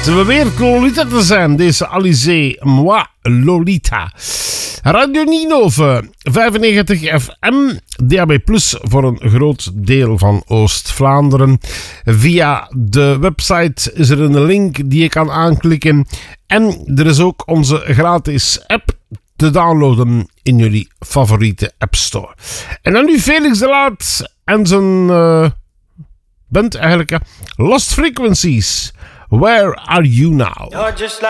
Ze beweert Lolita te zijn, deze Alizé Moi Lolita. Radio Nienhoven, 95 FM, DAB+, voor een groot deel van Oost-Vlaanderen. Via de website is er een link die je kan aanklikken. En er is ook onze gratis app te downloaden in jullie favoriete App Store. En dan nu Felix de Laat en zijn band eigenlijk, Lost Frequencies. Where are you now?